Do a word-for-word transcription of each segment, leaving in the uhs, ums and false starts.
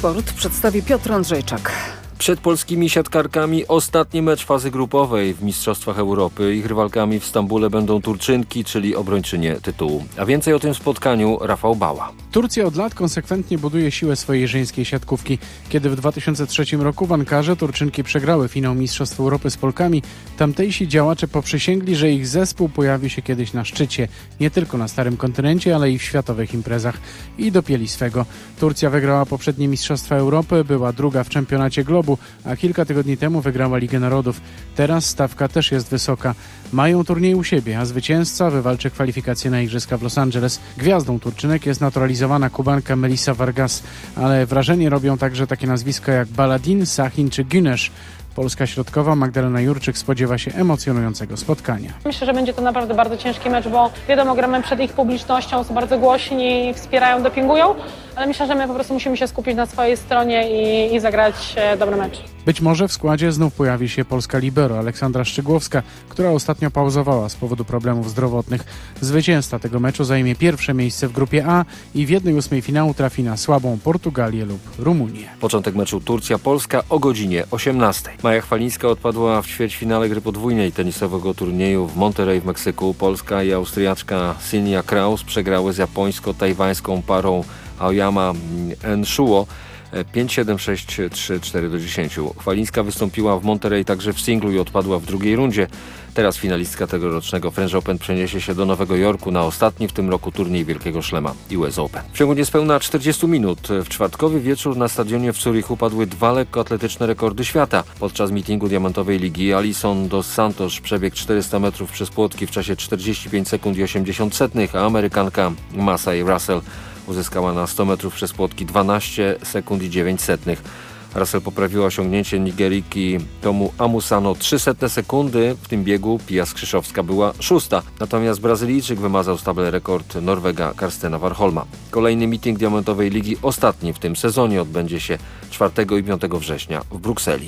Sport przedstawi Piotr Andrzejczak. Przed polskimi siatkarkami ostatni mecz fazy grupowej w Mistrzostwach Europy. Ich rywalkami w Stambule będą Turczynki, czyli obrończynie tytułu. A więcej o tym spotkaniu Rafał Bała. Turcja od lat konsekwentnie buduje siłę swojej żeńskiej siatkówki. Kiedy w dwa tysiące trzecim roku w Ankarze Turczynki przegrały finał Mistrzostw Europy z Polkami, tamtejsi działacze poprzysięgli, że ich zespół pojawi się kiedyś na szczycie. Nie tylko na Starym Kontynencie, ale i w światowych imprezach. I dopięli swego. Turcja wygrała poprzednie Mistrzostwa Europy, była druga w czempionacie globu, a kilka tygodni temu wygrała Ligę Narodów. Teraz stawka też jest wysoka. Mają turniej u siebie, a zwycięzca wywalczy kwalifikacje na Igrzyska w Los Angeles. Gwiazdą Turczynek jest naturalizowana Kubanka Melissa Vargas, ale wrażenie robią także takie nazwiska jak Baladin, Sachin czy Güneş. Polska środkowa Magdalena Jurczyk spodziewa się emocjonującego spotkania. Myślę, że będzie to naprawdę bardzo ciężki mecz, bo wiadomo, gramy przed ich publicznością, są bardzo głośni, wspierają, dopingują, ale myślę, że my po prostu musimy się skupić na swojej stronie i, i zagrać dobry mecz. Być może w składzie znów pojawi się polska libero Aleksandra Szczygłowska, która ostatnio pauzowała z powodu problemów zdrowotnych. Zwycięzca tego meczu zajmie pierwsze miejsce w grupie A i w jednej ósmej finału trafi na słabą Portugalię lub Rumunię. Początek meczu Turcja-Polska o godzinie osiemnastej. Maja Chwalińska odpadła w ćwierćfinale gry podwójnej tenisowego turnieju w Monterrey w Meksyku. Polska i Austriaczka Silnia Kraus przegrały z japońsko-tajwańską parą Aoyama Enshuo pięć siedem, sześć trzy, cztery do dziesięciu. Chwalińska wystąpiła w Monterrey także w singlu i odpadła w drugiej rundzie. Teraz finalistka tegorocznego French Open przeniesie się do Nowego Jorku na ostatni w tym roku turniej Wielkiego Szlema U S Open. W ciągu niespełna czterdziestu minut w czwartkowy wieczór na stadionie w Zurichu padły dwa lekkoatletyczne rekordy świata. Podczas meetingu Diamentowej Ligi Alison dos Santos przebiegł czterysta metrów przez płotki w czasie czterdzieści pięć sekund i osiemdziesiąt setnych, a Amerykanka Masai Russell uzyskała na sto metrów przez płotki dwanaście sekund i dziewięć setnych. Russell poprawiła osiągnięcie Nigeryjki Tomu Amusano trzy setne sekundy. W tym biegu Pia Skrzyszowska była szósta. Natomiast Brazylijczyk wymazał z tabel rekord Norwega Karstena Warholma. Kolejny meeting Diamentowej Ligi, ostatni w tym sezonie, odbędzie się czwartego i piątego września w Brukseli.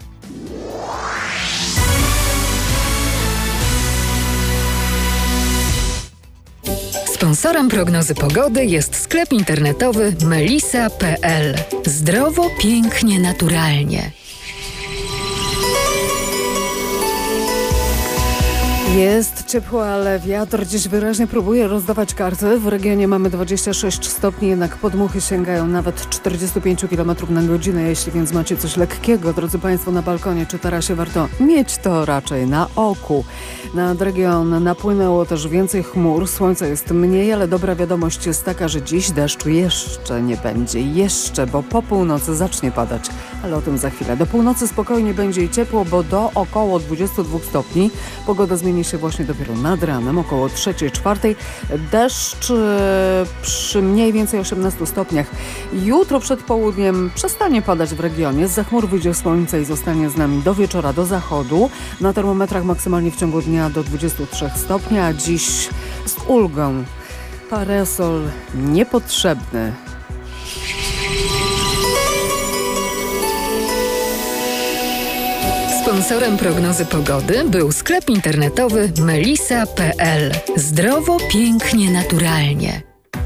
Sponsorem prognozy pogody jest sklep internetowy melisa kropka p l. Zdrowo, pięknie, naturalnie. Jest ciepło, ale wiatr dziś wyraźnie próbuje rozdawać karty. W regionie mamy dwadzieścia sześć stopni, jednak podmuchy sięgają nawet czterdzieści pięć kilometrów na godzinę. Jeśli więc macie coś lekkiego, drodzy Państwo, na balkonie czy tarasie, warto mieć to raczej na oku. Nad region napłynęło też więcej chmur, słońca jest mniej, ale dobra wiadomość jest taka, że dziś deszczu jeszcze nie będzie. Jeszcze, bo po północy zacznie padać, ale o tym za chwilę. Do północy spokojnie będzie i ciepło, bo do około dwudziestu dwóch stopni. Pogoda zmieni się właśnie dopiero nad ranem, około trzeciej, czwartej. Deszcz przy mniej więcej osiemnastu stopniach. Jutro przed południem przestanie padać w regionie. Zza chmur wyjdzie słońce i zostanie z nami do wieczora, do zachodu. Na termometrach maksymalnie w ciągu dnia do dwudziestu trzech stopni, a dziś z ulgą parasol niepotrzebny. Sponsorem prognozy pogody był sklep internetowy melisa kropka p l. Zdrowo, pięknie, naturalnie.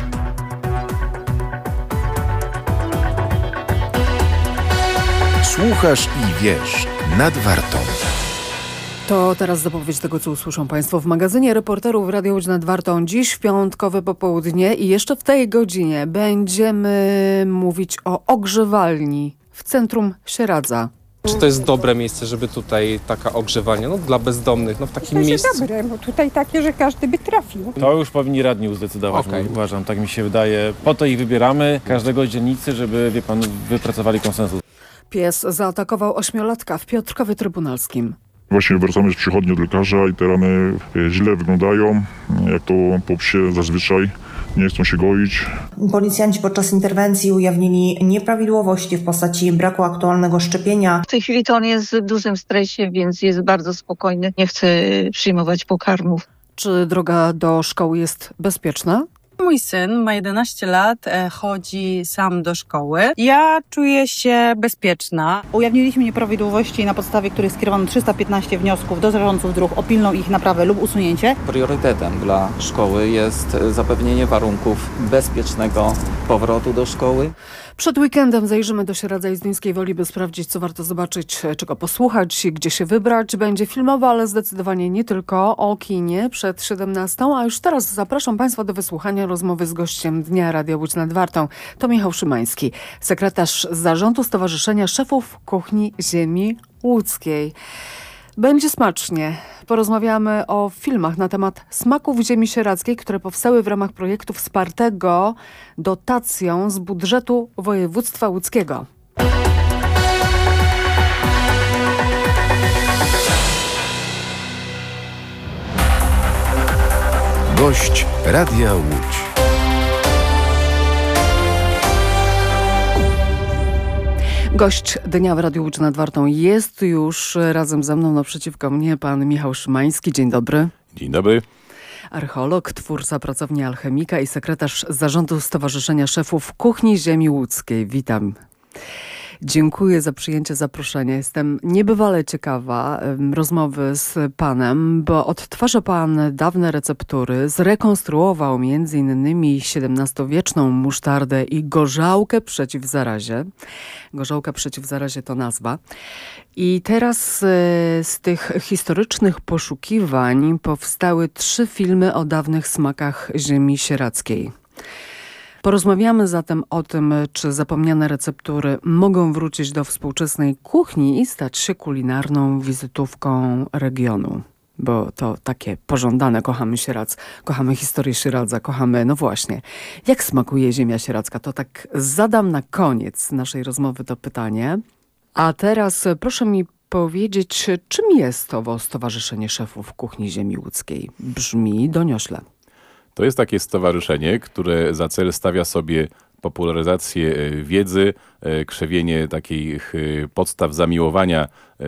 Słuchasz i wiesz, nad Wartą. To teraz zapowiedź tego, co usłyszą Państwo w magazynie reporterów Radio Łódź nad Wartą. Dziś w piątkowe popołudnie i jeszcze w tej godzinie będziemy mówić o ogrzewalni w centrum Sieradza. Czy to jest dobre miejsce, żeby tutaj taka ogrzewalnia, no dla bezdomnych, no w takim to miejscu? To jest dobre, bo tutaj takie, że każdy by trafił. To już powinni radni uzdecydować, Okay. uważam, tak mi się wydaje. Po to ich wybieramy, każdego z dzielnicy, żeby, wie pan, wypracowali konsensus. Pies zaatakował ośmiolatka w Piotrkowie Trybunalskim. Właśnie wracamy z przychodni od lekarza i te rany źle wyglądają, jak to po psie zazwyczaj. Nie chcą się goić. Policjanci podczas interwencji ujawnili nieprawidłowości w postaci braku aktualnego szczepienia. W tej chwili to on jest w dużym stresie, więc jest bardzo spokojny. Nie chce przyjmować pokarmów. Czy droga do szkoły jest bezpieczna? Mój syn ma jedenaście lat, chodzi sam do szkoły. Ja czuję się bezpieczna. Ujawniliśmy nieprawidłowości, na podstawie których skierowano trzysta piętnaście wniosków do zarządców dróg o pilną ich naprawę lub usunięcie. Priorytetem dla szkoły jest zapewnienie warunków bezpiecznego powrotu do szkoły. Przed weekendem zajrzymy do Sieradza i Zduńskiej Woli, by sprawdzić, co warto zobaczyć, czego posłuchać, gdzie się wybrać. Będzie filmowo, ale zdecydowanie nie tylko o kinie przed siedemnastą. A już teraz zapraszam Państwa do wysłuchania rozmowy z gościem Dnia Radia Łódź nad Wartą. To Michał Szymański, sekretarz zarządu Stowarzyszenia Szefów Kuchni Ziemi Łódzkiej. Będzie smacznie. Porozmawiamy o filmach na temat smaków ziemi sieradzkiej, które powstały w ramach projektu wspartego dotacją z budżetu województwa łódzkiego. Gość Radia Łódź. Gość Dnia w Radiu Łódź nad Wartą jest już razem ze mną, naprzeciwko mnie pan Michał Szymański. Dzień dobry. Dzień dobry. Archeolog, twórca pracowni Alchemika i sekretarz zarządu Stowarzyszenia Szefów Kuchni Ziemi Łódzkiej. Witam. Dziękuję za przyjęcie zaproszenia. Jestem niebywale ciekawa um, rozmowy z panem, bo odtwarza pan dawne receptury, zrekonstruował między innymi siedemnastowieczną musztardę i gorzałkę przeciw zarazie. Gorzałka przeciw zarazie to nazwa. I teraz y, z tych historycznych poszukiwań powstały trzy filmy o dawnych smakach ziemi sieradzkiej. Porozmawiamy zatem o tym, czy zapomniane receptury mogą wrócić do współczesnej kuchni i stać się kulinarną wizytówką regionu. Bo to takie pożądane, kochamy Sieradz, kochamy historię Sieradza, kochamy, no właśnie, jak smakuje ziemia sieradzka? To tak zadam na koniec naszej rozmowy to pytanie. A teraz proszę mi powiedzieć, czym jest owo Stowarzyszenie Szefów Kuchni Ziemi Łódzkiej? Brzmi doniośle. To jest takie stowarzyszenie, które za cel stawia sobie popularyzację wiedzy, krzewienie takich podstaw zamiłowania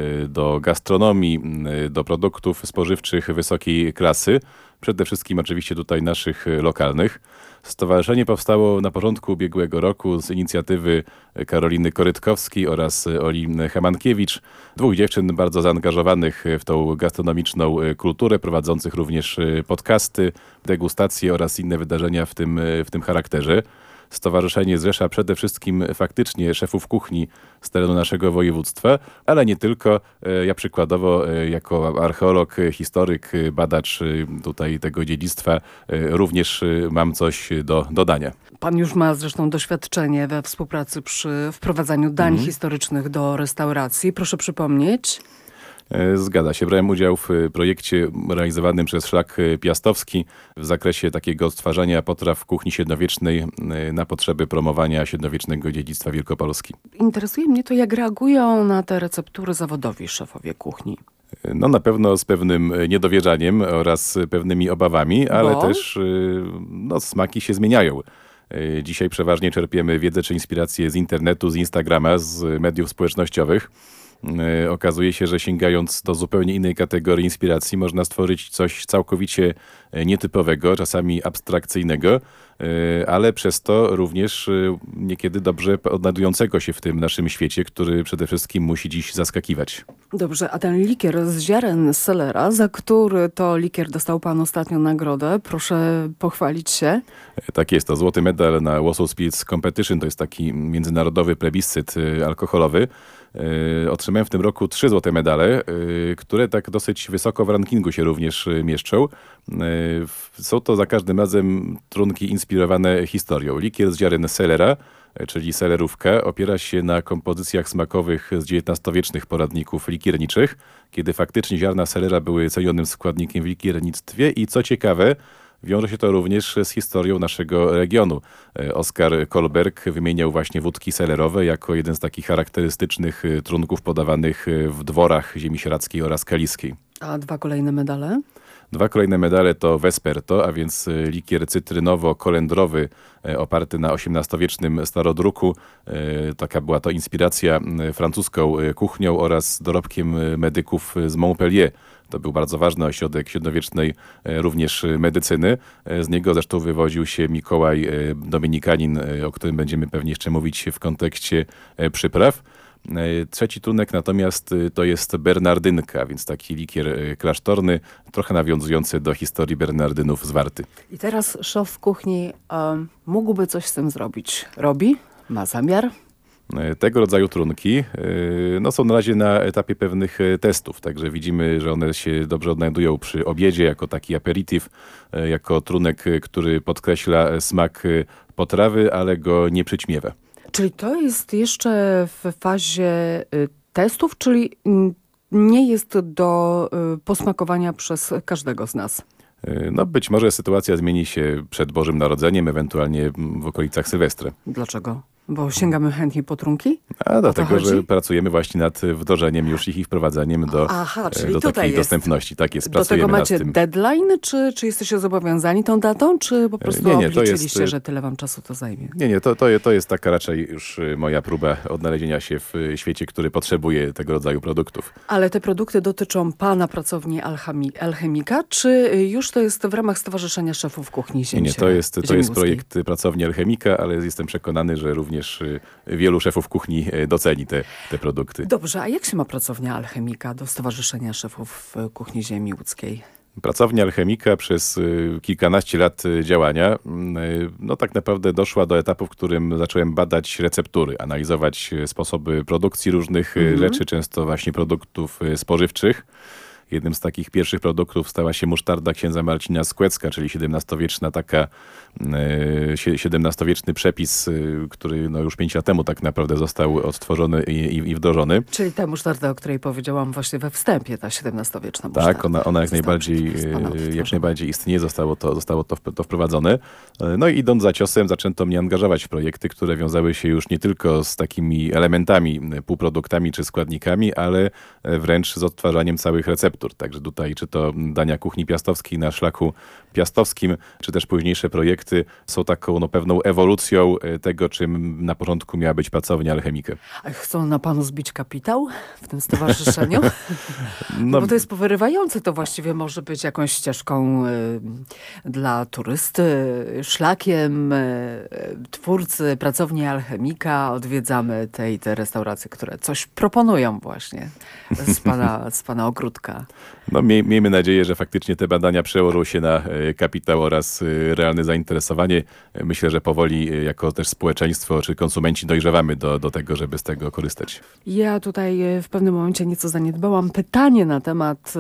do gastronomii, do produktów spożywczych wysokiej klasy. Przede wszystkim oczywiście tutaj naszych lokalnych. Stowarzyszenie powstało na początku ubiegłego roku z inicjatywy Karoliny Korytkowskiej oraz Oli Hemankiewicz, dwóch dziewczyn bardzo zaangażowanych w tą gastronomiczną kulturę, prowadzących również podcasty, degustacje oraz inne wydarzenia w tym, w tym charakterze. Stowarzyszenie zrzesza przede wszystkim faktycznie szefów kuchni z terenu naszego województwa, ale nie tylko. Ja przykładowo jako archeolog, historyk, badacz tutaj tego dziedzictwa również mam coś do dodania. Pan już ma zresztą doświadczenie we współpracy przy wprowadzaniu dań mhm. historycznych do restauracji. Proszę przypomnieć. Zgadza się. Brałem udział w projekcie realizowanym przez Szlak Piastowski w zakresie takiego odtwarzania potraw kuchni średniowiecznej na potrzeby promowania średniowiecznego dziedzictwa Wielkopolski. Interesuje mnie to, jak reagują na te receptury zawodowi szefowie kuchni. No na pewno z pewnym niedowierzaniem oraz pewnymi obawami, ale Bo? też no, smaki się zmieniają. Dzisiaj przeważnie czerpiemy wiedzę czy inspirację z internetu, z Instagrama, z mediów społecznościowych. Okazuje się, że sięgając do zupełnie innej kategorii inspiracji można stworzyć coś całkowicie nietypowego, czasami abstrakcyjnego, ale przez to również niekiedy dobrze odnajdującego się w tym naszym świecie, który przede wszystkim musi dziś zaskakiwać. Dobrze, a ten likier z ziaren selera, za który to likier dostał pan ostatnio nagrodę, proszę pochwalić się. Tak jest, to złoty medal na Warsaw Spirits Competition, to jest taki międzynarodowy plebiscyt alkoholowy. Otrzymałem w tym roku trzy złote medale, które tak dosyć wysoko w rankingu się również mieszczą. Są to za każdym razem trunki inspirowane historią. Likier z ziaren selera, czyli selerówka, opiera się na kompozycjach smakowych z dziewiętnastowiecznych poradników likierniczych, kiedy faktycznie ziarna selera były cenionym składnikiem w likiernictwie i co ciekawe, wiąże się to również z historią naszego regionu. Oskar Kolberg wymieniał właśnie wódki selerowe jako jeden z takich charakterystycznych trunków podawanych w dworach ziemi sieradzkiej oraz kaliskiej. A dwa kolejne medale? Dwa kolejne medale to Vesperto, a więc likier cytrynowo-kolendrowy oparty na osiemnastowiecznym starodruku. Taka była to inspiracja francuską kuchnią oraz dorobkiem medyków z Montpellier. To był bardzo ważny ośrodek średniowiecznej również medycyny. Z niego zresztą wywodził się Mikołaj Dominikanin, o którym będziemy pewnie jeszcze mówić w kontekście przypraw. Trzeci trunek natomiast to jest Bernardynka, więc taki likier klasztorny, trochę nawiązujący do historii Bernardynów z Warty. I teraz szef kuchni um, mógłby coś z tym zrobić. Robi? Ma zamiar? Tego rodzaju trunki no, są na razie na etapie pewnych testów, także widzimy, że one się dobrze odnajdują przy obiedzie jako taki aperitif, jako trunek, który podkreśla smak potrawy, ale go nie przyćmiewa. Czyli to jest jeszcze w fazie testów, czyli nie jest do posmakowania przez każdego z nas? No być może sytuacja zmieni się przed Bożym Narodzeniem, ewentualnie w okolicach Sylwestra. Dlaczego? Bo sięgamy chętnie po trunki? A dlatego, że pracujemy właśnie nad wdrożeniem już ich i wprowadzeniem do, Aha, czyli do takiej jest. dostępności. Tak jest, do pracujemy tego macie nad tym. deadline, czy, czy jesteście zobowiązani tą datą, czy po prostu nie, nie, to obliczyliście, jest, że tyle wam czasu to zajmie? Nie, nie, to, to, to jest taka raczej już moja próba odnalezienia się w świecie, który potrzebuje tego rodzaju produktów. Ale te produkty dotyczą pana pracowni alchemi- alchemika, czy już to jest w ramach Stowarzyszenia Szefów Kuchni Ziemi? Nie, nie, to jest, to jest projekt pracowni alchemika, ale jestem przekonany, że również wielu szefów kuchni doceni te, te produkty. Dobrze, a jak się ma pracownia alchemika do Stowarzyszenia Szefów Kuchni Ziemi Łódzkiej? Pracownia alchemika przez kilkanaście lat działania no tak naprawdę doszła do etapu, w którym zacząłem badać receptury, analizować sposoby produkcji różnych mhm. rzeczy, często właśnie produktów spożywczych. Jednym z takich pierwszych produktów stała się musztarda księdza Marcina Skłecka, czyli siedemnastowieczna taka, siedemnastowieczny przepis, który no już pięć lat temu tak naprawdę został odtworzony i, i, i wdrożony. Czyli ta musztarda, o której powiedziałam właśnie we wstępie, ta siedemnastowieczna musztarda. Tak, ona, ona jak, najbardziej, jak najbardziej istnieje, zostało to, zostało to, to wprowadzone. No i idąc za ciosem zaczęto mnie angażować w projekty, które wiązały się już nie tylko z takimi elementami, półproduktami czy składnikami, ale wręcz z odtwarzaniem całych receptur. Także tutaj czy to dania kuchni piastowskiej na szlaku piastowskim, czy też późniejsze projekty są taką no, pewną ewolucją tego, czym na początku miała być pracownia alchemika. A chcą na panu zbić kapitał w tym stowarzyszeniu? No, bo to jest powyrywające. To właściwie może być jakąś ścieżką y, dla turysty, szlakiem y, twórcy pracowni alchemika. Odwiedzamy te i te restauracje, które coś proponują właśnie z pana, z pana ogródka. No miej, miejmy nadzieję, że faktycznie te badania przełożą się na kapitał oraz realne zainteresowanie. Myślę, że powoli jako też społeczeństwo czy konsumenci dojrzewamy do, do tego, żeby z tego korzystać. Ja tutaj w pewnym momencie nieco zaniedbałam pytanie na temat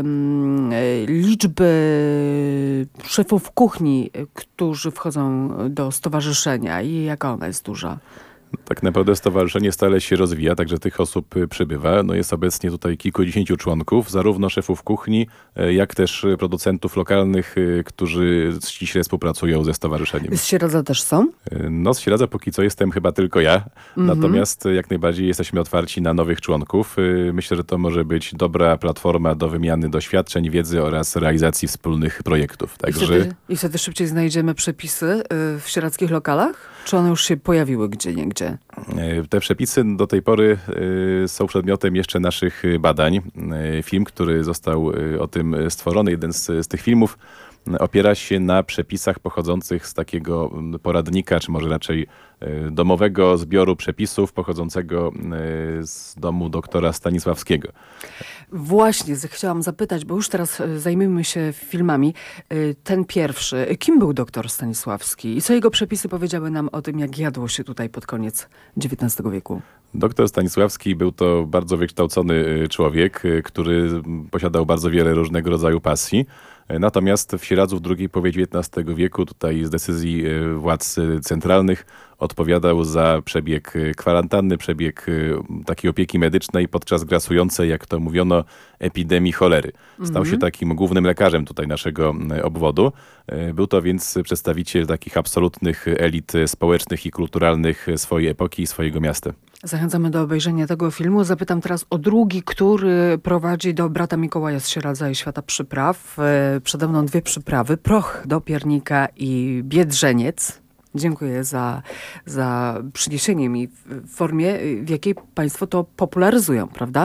y, liczby szefów kuchni, którzy wchodzą do stowarzyszenia i jaka ona jest duża. Tak naprawdę stowarzyszenie stale się rozwija, także tych osób przybywa. No jest obecnie tutaj kilkudziesięciu członków, zarówno szefów kuchni, jak też producentów lokalnych, którzy ściśle współpracują ze stowarzyszeniem. Z Sieradza też są? No z Sieradza póki co jestem chyba tylko ja, mhm. natomiast jak najbardziej jesteśmy otwarci na nowych członków. Myślę, że to może być dobra platforma do wymiany doświadczeń, wiedzy oraz realizacji wspólnych projektów. Także... I, wtedy, I wtedy szybciej znajdziemy przepisy w sieradzkich lokalach? Czy one już się pojawiły gdzie niegdzie? Te przepisy do tej pory są przedmiotem jeszcze naszych badań. Film, który został o tym stworzony, jeden z, z tych filmów, opiera się na przepisach pochodzących z takiego poradnika, czy może raczej domowego zbioru przepisów pochodzącego z domu doktora Stanisławskiego. Właśnie, chciałam zapytać, bo już teraz zajmijmy się filmami. Ten pierwszy, kim był doktor Stanisławski i co jego przepisy powiedziały nam o tym, jak jadło się tutaj pod koniec dziewiętnastego wieku? Doktor Stanisławski był to bardzo wykształcony człowiek, który posiadał bardzo wiele różnego rodzaju pasji. Natomiast w Sieradzu w drugiej połowie dziewiętnastego wieku, tutaj z decyzji władz centralnych, odpowiadał za przebieg kwarantanny, przebieg takiej opieki medycznej podczas grasującej, jak to mówiono, epidemii cholery. Stał się takim głównym lekarzem tutaj naszego obwodu. Był to więc przedstawiciel takich absolutnych elit społecznych i kulturalnych swojej epoki i swojego miasta. Zachęcamy do obejrzenia tego filmu. Zapytam teraz o drugi, który prowadzi do brata Mikołaja z Sieradza i Świata Przypraw. Przede mną dwie przyprawy, proch do piernika i biedrzeniec. Dziękuję za, za przyniesienie mi w formie, w jakiej państwo to popularyzują, prawda?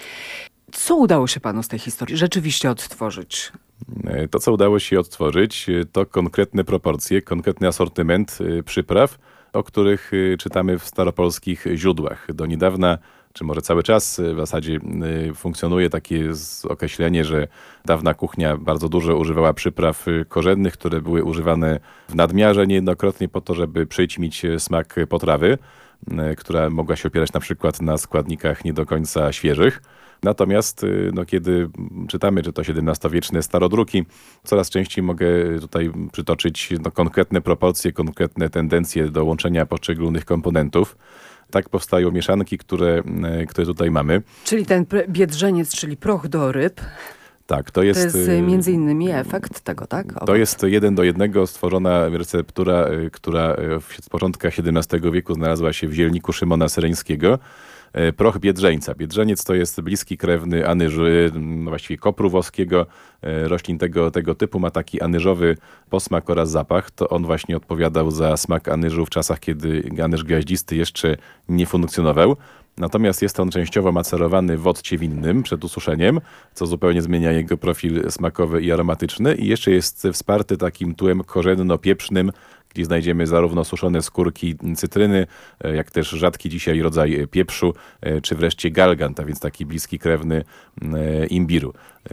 Co udało się panu z tej historii rzeczywiście odtworzyć? To, co udało się odtworzyć, to konkretne proporcje, konkretny asortyment przypraw, o których czytamy w staropolskich źródłach. Do niedawna, czy może cały czas w zasadzie funkcjonuje takie określenie, że dawna kuchnia bardzo dużo używała przypraw korzennych, które były używane w nadmiarze niejednokrotnie po to, żeby przyćmić smak potrawy, która mogła się opierać na przykład na składnikach nie do końca świeżych. Natomiast no, kiedy czytamy, czy to siedemnastowieczne starodruki, coraz częściej mogę tutaj przytoczyć no, konkretne proporcje, konkretne tendencje do łączenia poszczególnych komponentów. Tak powstają mieszanki, które, które tutaj mamy. Czyli ten biedrzeniec, czyli proch do ryb. Tak, to jest... To jest między innymi efekt tego, tak? Owoc. To jest jeden do jednego stworzona receptura, która w początkach siedemnastego wieku znalazła się w zielniku Szymona Syreńskiego. Proch biedrzeńca. Biedrzeniec to jest bliski krewny anyżu, no właściwie kopru włoskiego. Roślin tego, tego typu ma taki anyżowy posmak oraz zapach. To on właśnie odpowiadał za smak anyżu w czasach, kiedy anyż gwiaździsty jeszcze nie funkcjonował. Natomiast jest on częściowo macerowany w occie winnym przed ususzeniem, co zupełnie zmienia jego profil smakowy i aromatyczny. I jeszcze jest wsparty takim tłem korzenno-pieprznym, gdzie znajdziemy zarówno suszone skórki cytryny, jak też rzadki dzisiaj rodzaj pieprzu, czy wreszcie galgant, a więc taki bliski krewny imbiru.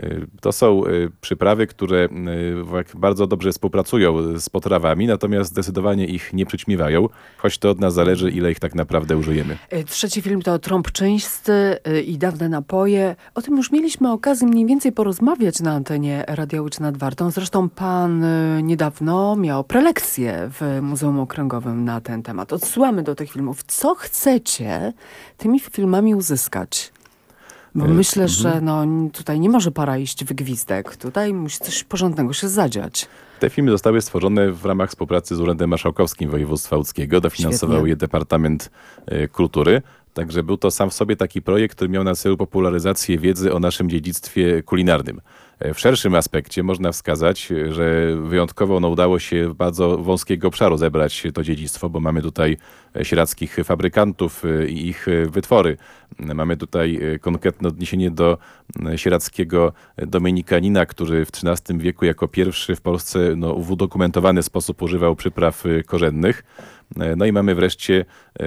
To są przyprawy, które bardzo dobrze współpracują z potrawami, natomiast zdecydowanie ich nie przyćmiewają, choć to od nas zależy, ile ich tak naprawdę użyjemy. Trzeci film to Trąb czyństy i dawne napoje. O tym już mieliśmy okazję mniej więcej porozmawiać na antenie Radia Łódź nad Wartą. Zresztą pan niedawno miał prelekcję w Muzeum Okręgowym na ten temat. Odsyłamy do tych filmów. Co chcecie tymi filmami uzyskać? Bo myślę, że no, tutaj nie może para iść w gwizdek. Tutaj musi coś porządnego się zadziać. Te filmy zostały stworzone w ramach współpracy z Urzędem Marszałkowskim Województwa Łódzkiego. Dofinansował Świetnie. je Departament y, Kultury. Także był to sam w sobie taki projekt, który miał na celu popularyzację wiedzy o naszym dziedzictwie kulinarnym. W szerszym aspekcie można wskazać, że wyjątkowo no, udało się bardzo wąskiego obszaru zebrać to dziedzictwo, bo mamy tutaj sieradskich fabrykantów i ich wytwory. Mamy tutaj konkretne odniesienie do sieradzkiego dominikanina, który w trzynastym wieku jako pierwszy w Polsce no, w udokumentowany sposób używał przypraw korzennych. No i mamy wreszcie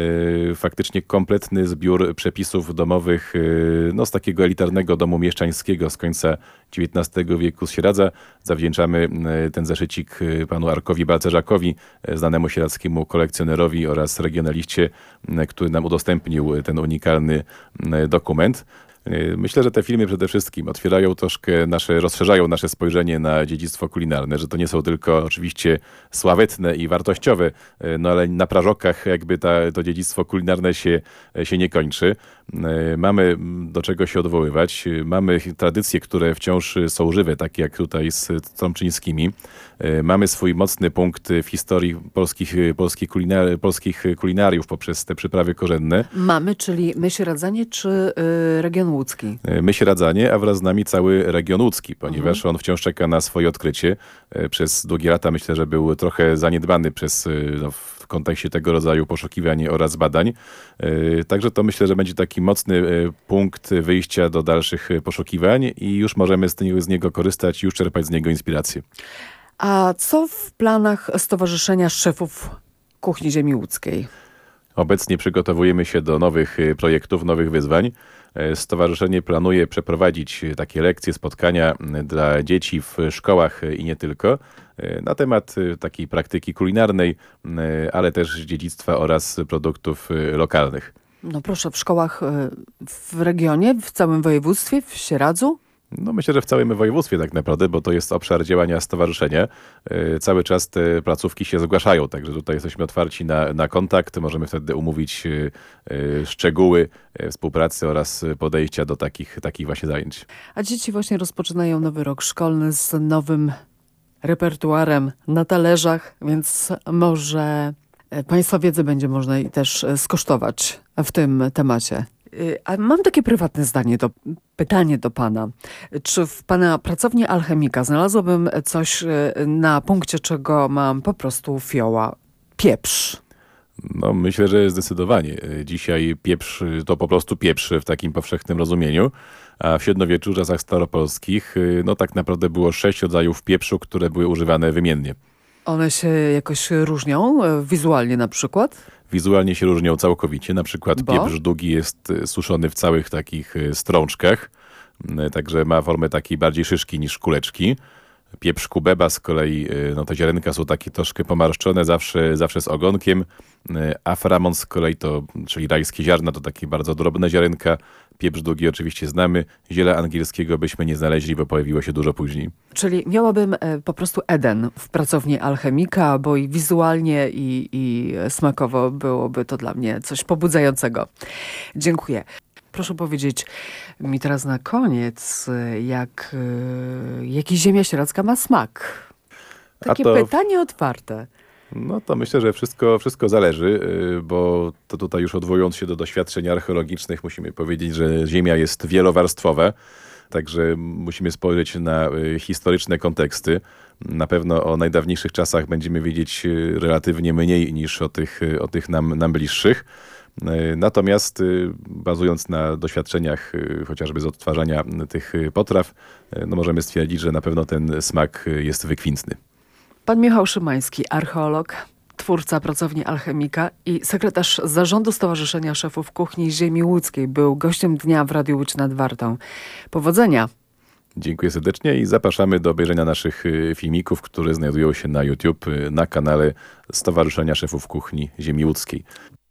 y, faktycznie kompletny zbiór przepisów domowych y, no, z takiego elitarnego domu mieszczańskiego z końca dziewiętnastego wieku z Sieradza. Zawdzięczamy y, ten zeszycik y, panu Arkowi Balcerzakowi, y, znanemu sieradzkiemu kolekcjonerowi oraz regionaliście, y, który nam udostępnił ten unikalny y, dokument. Myślę, że te filmy przede wszystkim otwierają troszkę nasze, rozszerzają nasze spojrzenie na dziedzictwo kulinarne, że to nie są tylko oczywiście sławetne i wartościowe, no ale na prażokach jakby ta, to dziedzictwo kulinarne się, się nie kończy. Mamy do czego się odwoływać, mamy tradycje, które wciąż są żywe, takie jak tutaj z trąbczyńskimi. Mamy swój mocny punkt w historii polskich, polskich, kulinar, polskich kulinariów poprzez te przyprawy korzenne. Mamy, czyli my Sieradzanie czy y, region łódzki? My Sieradzanie, a wraz z nami cały region łódzki, ponieważ mhm. on wciąż czeka na swoje odkrycie. Przez długie lata myślę, że był trochę zaniedbany przez no, w kontekście tego rodzaju poszukiwań oraz badań. Także to myślę, że będzie taki mocny punkt wyjścia do dalszych poszukiwań i już możemy z, z niego korzystać, już czerpać z niego inspirację. A co w planach Stowarzyszenia Szefów Kuchni Ziemi Łódzkiej? Obecnie przygotowujemy się do nowych projektów, nowych wyzwań. Stowarzyszenie planuje przeprowadzić takie lekcje, spotkania dla dzieci w szkołach i nie tylko, na temat takiej praktyki kulinarnej, ale też dziedzictwa oraz produktów lokalnych. No proszę, w szkołach w regionie, w całym województwie, w Sieradzu? No myślę, że w całym województwie tak naprawdę, bo to jest obszar działania stowarzyszenia. Yy, Cały czas te placówki się zgłaszają, także tutaj jesteśmy otwarci na, na kontakt. Możemy wtedy umówić yy, yy, szczegóły yy, współpracy oraz podejścia do takich, takich właśnie zajęć. A dzieci właśnie rozpoczynają nowy rok szkolny z nowym repertuarem na talerzach, więc może Państwa wiedzy będzie można i też skosztować w tym temacie. A mam takie prywatne zdanie, do, pytanie do Pana. Czy w Pana pracowni alchemika znalazłabym coś na punkcie, czego mam po prostu fioła? Pieprz. No myślę, że zdecydowanie. Dzisiaj pieprz to po prostu pieprz w takim powszechnym rozumieniu, a w średniowieczu, w czasach staropolskich, no tak naprawdę było sześć rodzajów pieprzu, które były używane wymiennie. One się jakoś różnią, wizualnie na przykład? Wizualnie się różnią całkowicie. Na przykład Bo? pieprz długi jest suszony w całych takich strączkach, także ma formę takiej bardziej szyszki niż kuleczki. Pieprz kubeba z kolei, no te ziarenka są takie troszkę pomarszczone, zawsze, zawsze z ogonkiem. Aframon z kolei to, czyli rajskie ziarna, to takie bardzo drobne ziarenka. Pieprz długi oczywiście znamy. Ziela angielskiego byśmy nie znaleźli, bo pojawiło się dużo później. Czyli miałabym po prostu Eden w pracowni alchemika, bo i wizualnie i, i smakowo byłoby to dla mnie coś pobudzającego. Dziękuję. Proszę powiedzieć mi teraz na koniec, jak, jaki ziemia sieradzka ma smak? Takie to... pytanie otwarte. No to myślę, że wszystko, wszystko zależy, bo to tutaj już odwołując się do doświadczeń archeologicznych, musimy powiedzieć, że ziemia jest wielowarstwowa, także musimy spojrzeć na historyczne konteksty. Na pewno o najdawniejszych czasach będziemy wiedzieć relatywnie mniej niż o tych, o tych nam, nam bliższych. Natomiast bazując na doświadczeniach chociażby z odtwarzania tych potraw, no możemy stwierdzić, że na pewno ten smak jest wykwintny. Pan Michał Szymański, archeolog, twórca pracowni alchemika i sekretarz zarządu Stowarzyszenia Szefów Kuchni Ziemi Łódzkiej, był gościem dnia w Radiu Łódź nad Wartą. Powodzenia! Dziękuję serdecznie i zapraszamy do obejrzenia naszych filmików, które znajdują się na YouTube na kanale Stowarzyszenia Szefów Kuchni Ziemi Łódzkiej.